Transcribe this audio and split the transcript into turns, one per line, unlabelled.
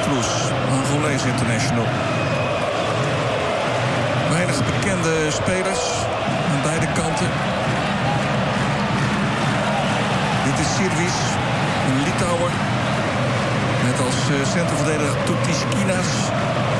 Cruz, Angolese international. Weinig bekende spelers aan beide kanten. Dit is Sirvis, een Litouwer. Met als centrumverdediger Tutis Kinas.